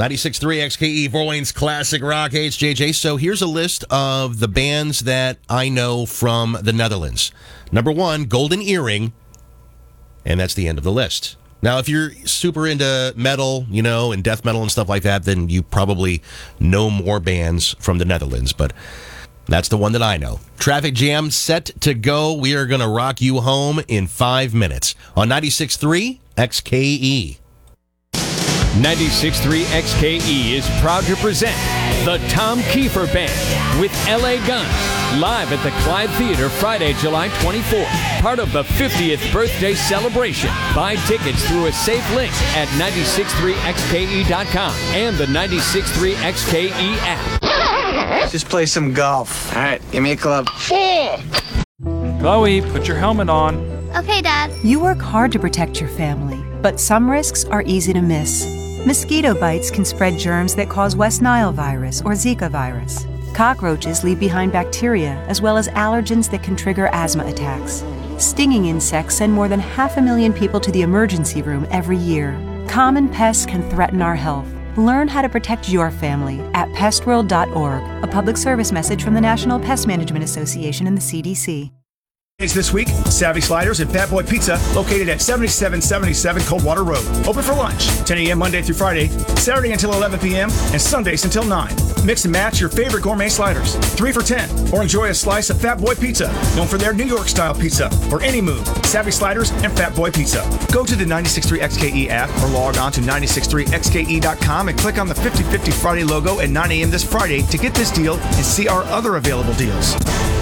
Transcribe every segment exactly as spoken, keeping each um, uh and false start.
ninety-six point three X K E, Fort Wayne's Classic Rock. Hey, it's J J. So here's a list of the bands that I know from the Netherlands. Number one, Golden Earring, and that's the end of the list. Now, if you're super into metal, you know, and death metal and stuff like that, then you probably know more bands from the Netherlands, but that's the one that I know. Traffic Jam set to go. We are going to rock you home in five minutes on ninety-six point three X K E. ninety-six point three X K E is proud to present the Tom Kiefer Band with L A Guns, live at the Clyde Theater Friday, July twenty-fourth. Part of the fiftieth birthday celebration. Buy tickets through a safe link at ninety-six point three X K E dot com and the ninety-six point three X K E app. Just play some golf. All right, give me a club. Four! Chloe, put your helmet on. Okay, Dad. You work hard to protect your family, but some risks are easy to miss. Mosquito bites can spread germs that cause West Nile virus or Zika virus. Cockroaches leave behind bacteria as well as allergens that can trigger asthma attacks. Stinging insects send more than half a million people to the emergency room every year. Common pests can threaten our health. Learn how to protect your family at pest world dot org, a public service message from the National Pest Management Association and the C D C. This week, Savvy Sliders and Fat Boy Pizza, located at seventy-seven seventy-seven Coldwater Road. Open for lunch, ten a.m. Monday through Friday, Saturday until eleven p.m., and Sundays until nine. Mix and match your favorite gourmet sliders, three for ten, or enjoy a slice of Fat Boy Pizza, known for their New York-style pizza, or any move. Savvy Sliders and Fat Boy Pizza. Go to the ninety-six point three X K E app or log on to ninety-six point three X K E dot com and click on the fifty fifty Friday logo at nine a.m. this Friday to get this deal and see our other available deals.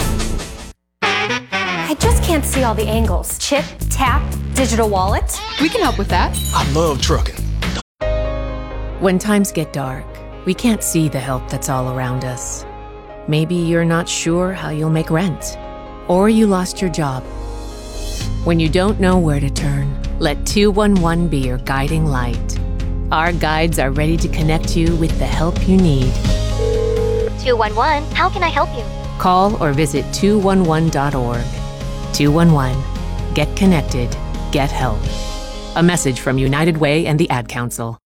I just can't see all the angles. Chip, tap, digital wallet. We can help with that. I love trucking. When times get dark, we can't see the help that's all around us. Maybe you're not sure how you'll make rent, or you lost your job. When you don't know where to turn, let two one one be your guiding light. Our guides are ready to connect you with the help you need. two one one, how can I help you? Call or visit two one one dot org. two one one. Get connected. Get help. A message from United Way and the Ad Council.